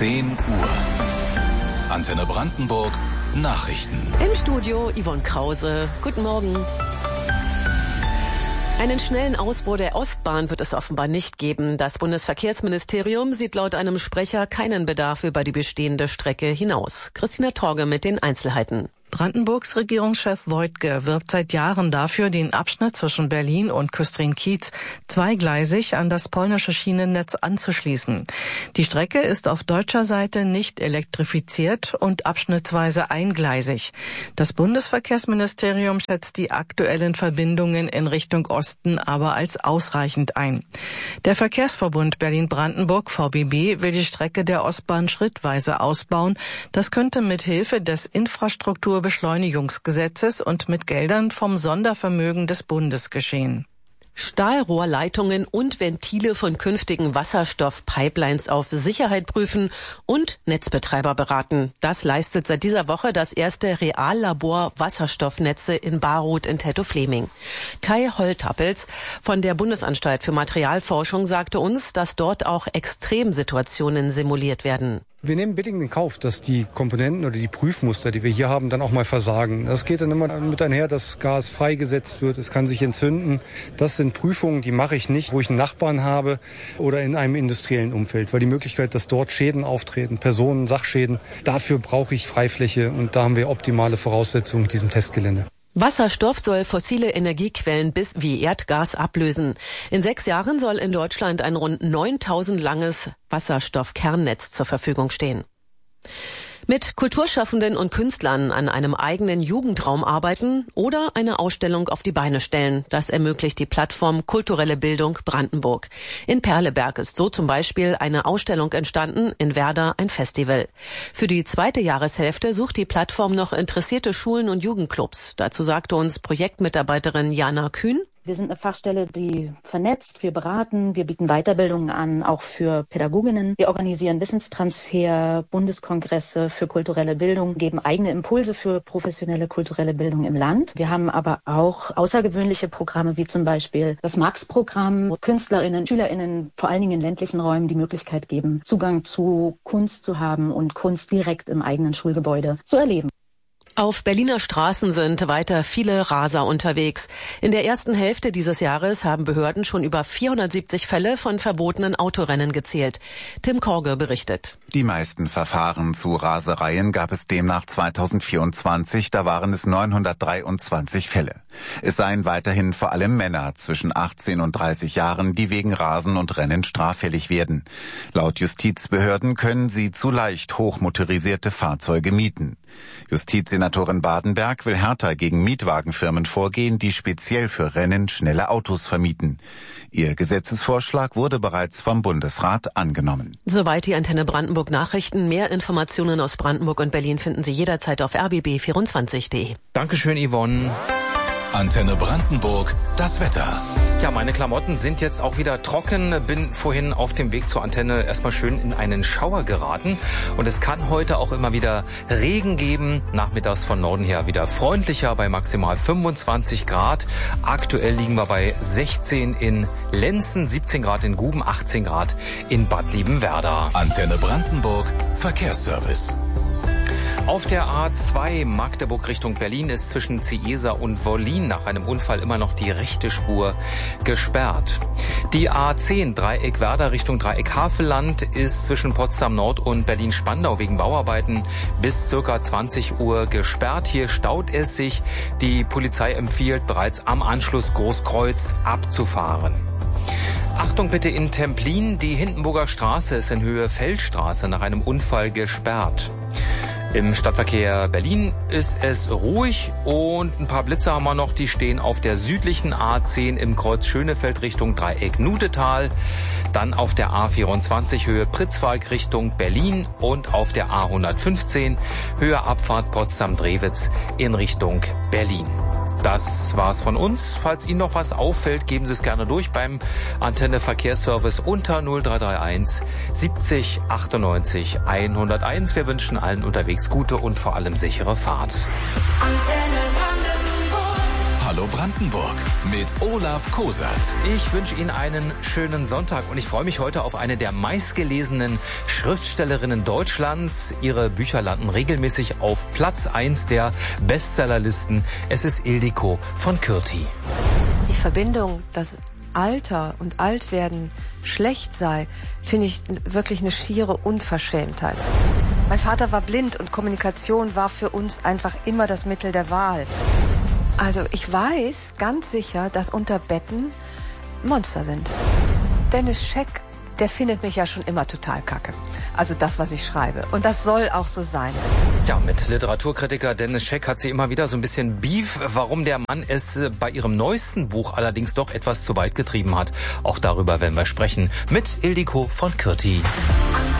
10 Uhr. Antenne Brandenburg, Nachrichten. Im Studio Yvonne Krause. Guten Morgen. Einen schnellen Ausbau der Ostbahn wird es offenbar nicht geben. Das Bundesverkehrsministerium sieht laut einem Sprecher keinen Bedarf über die bestehende Strecke hinaus. Christina Torge mit den Einzelheiten. Brandenburgs Regierungschef Woidke wirbt seit Jahren dafür, den Abschnitt zwischen Berlin und Küstrin-Kietz zweigleisig an das polnische Schienennetz anzuschließen. Die Strecke ist auf deutscher Seite nicht elektrifiziert und abschnittsweise eingleisig. Das Bundesverkehrsministerium schätzt die aktuellen Verbindungen in Richtung Osten aber als ausreichend ein. Der Verkehrsverbund Berlin-Brandenburg VBB will die Strecke der Ostbahn schrittweise ausbauen. Das könnte mit Hilfe des Infrastrukturbeschleunigungsgesetzes und mit Geldern vom Sondervermögen des Bundes geschehen. Stahlrohrleitungen und Ventile von künftigen Wasserstoffpipelines auf Sicherheit prüfen und Netzbetreiber beraten. Das leistet seit dieser Woche das erste Reallabor Wasserstoffnetze in Baruth in Tettow-Fleming. Kai Holtappels von der Bundesanstalt für Materialforschung sagte uns, dass dort auch Extremsituationen simuliert werden. Wir nehmen billigend in Kauf, dass die Komponenten oder die Prüfmuster, die wir hier haben, dann auch mal versagen. Das geht dann immer mit einher, dass Gas freigesetzt wird, es kann sich entzünden. Das sind Prüfungen, die mache ich nicht, wo ich einen Nachbarn habe oder in einem industriellen Umfeld. Weil die Möglichkeit, dass dort Schäden auftreten, Personen, Sachschäden, dafür brauche ich Freifläche und da haben wir optimale Voraussetzungen in diesem Testgelände. Wasserstoff soll fossile Energiequellen wie Erdgas ablösen. In 6 Jahren soll in Deutschland ein rund 9.000 langes Wasserstoffkernnetz zur Verfügung stehen. Mit Kulturschaffenden und Künstlern an einem eigenen Jugendraum arbeiten oder eine Ausstellung auf die Beine stellen. Das ermöglicht die Plattform Kulturelle Bildung Brandenburg. In Perleberg ist so zum Beispiel eine Ausstellung entstanden, in Werder ein Festival. Für die zweite Jahreshälfte sucht die Plattform noch interessierte Schulen und Jugendclubs. Dazu sagte uns Projektmitarbeiterin Jana Kühn: Wir sind eine Fachstelle, die vernetzt, wir beraten, wir bieten Weiterbildungen an, auch für Pädagoginnen. Wir organisieren Wissenstransfer, Bundeskongresse für kulturelle Bildung, geben eigene Impulse für professionelle kulturelle Bildung im Land. Wir haben aber auch außergewöhnliche Programme, wie zum Beispiel das Max-Programm, wo Künstlerinnen, SchülerInnen, vor allen Dingen in ländlichen Räumen, die Möglichkeit geben, Zugang zu Kunst zu haben und Kunst direkt im eigenen Schulgebäude zu erleben. Auf Berliner Straßen sind weiter viele Raser unterwegs. In der ersten Hälfte dieses Jahres haben Behörden schon über 470 Fälle von verbotenen Autorennen gezählt. Tim Korge berichtet. Die meisten Verfahren zu Rasereien gab es demnach 2024, da waren es 923 Fälle. Es seien weiterhin vor allem Männer zwischen 18 und 30 Jahren, die wegen Rasen und Rennen straffällig werden. Laut Justizbehörden können sie zu leicht hochmotorisierte Fahrzeuge mieten. Justizsenatorin Badenberg will härter gegen Mietwagenfirmen vorgehen, die speziell für Rennen schnelle Autos vermieten. Ihr Gesetzesvorschlag wurde bereits vom Bundesrat angenommen. Soweit die Antenne Brandenburg Nachrichten. Mehr Informationen aus Brandenburg und Berlin finden Sie jederzeit auf rbb24.de. Dankeschön, Yvonne. Antenne Brandenburg, das Wetter. Ja, meine Klamotten sind jetzt auch wieder trocken. Bin vorhin auf dem Weg zur Antenne erstmal schön in einen Schauer geraten. Und es kann heute auch immer wieder Regen geben. Nachmittags von Norden her wieder freundlicher bei maximal 25 Grad. Aktuell liegen wir bei 16 in Lenzen, 17 Grad in Guben, 18 Grad in Bad Liebenwerda. Antenne Brandenburg, Verkehrsservice. Auf der A2 Magdeburg Richtung Berlin ist zwischen Ciesa und Wollin nach einem Unfall immer noch die rechte Spur gesperrt. Die A10 Dreieck Werder Richtung Dreieck Havelland ist zwischen Potsdam Nord und Berlin-Spandau wegen Bauarbeiten bis ca. 20 Uhr gesperrt. Hier staut es sich. Die Polizei empfiehlt bereits am Anschluss Großkreuz abzufahren. Achtung bitte in Templin, die Hindenburger Straße ist in Höhe Feldstraße nach einem Unfall gesperrt. Im Stadtverkehr Berlin ist es ruhig und ein paar Blitze haben wir noch, die stehen auf der südlichen A10 im Kreuz Schönefeld Richtung Dreieck Nudetal, dann auf der A24 Höhe Pritzwalk Richtung Berlin und auf der A115 Höhe Abfahrt Potsdam-Drewitz in Richtung Berlin. Das war's von uns. Falls Ihnen noch was auffällt, geben Sie es gerne durch beim Antenne Verkehrsservice unter 0331 70 98 101. Wir wünschen allen unterwegs gute und vor allem sichere Fahrt. Antenne Brandenburg. Hallo Brandenburg mit Olaf Kosert. Ich wünsche Ihnen einen schönen Sonntag und ich freue mich heute auf eine der meistgelesenen Schriftstellerinnen Deutschlands. Ihre Bücher landen regelmäßig auf Platz 1 der Bestsellerlisten. Es ist Ildiko von Kürti. Die Verbindung, dass Alter und Altwerden schlecht sei, finde ich wirklich eine schiere Unverschämtheit. Mein Vater war blind und Kommunikation war für uns einfach immer das Mittel der Wahl. Also ich weiß ganz sicher, dass unter Betten Monster sind. Dennis Scheck, der findet mich ja schon immer total kacke. Also das, was ich schreibe. Und das soll auch so sein. Ja, mit Literaturkritiker Dennis Scheck hat sie immer wieder so ein bisschen Beef, warum der Mann es bei ihrem neuesten Buch allerdings doch etwas zu weit getrieben hat. Auch darüber werden wir sprechen mit Ildiko von Kürti.